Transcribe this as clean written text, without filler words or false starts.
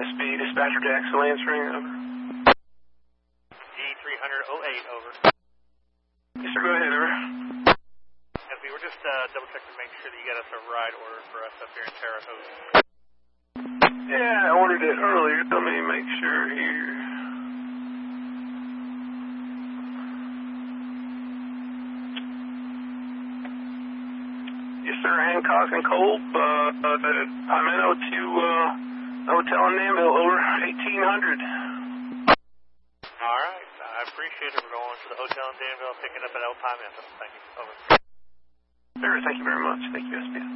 SB, dispatcher Jackson answering, over. D300-08, over. Yes, sir, go ahead, over. SB, we're just double checking to make sure that you got us a ride order for us up here in Terre Haute. Yeah, I ordered it earlier. Let me make sure here. Yes, sir, Hancock and Culp, Pimento to Hotel in Danville, over, 1800. All right, I appreciate it. We're going to the hotel in Danville, picking up at El Pimento. Thank you, over. Sir, thank you very much. Thank you, SB.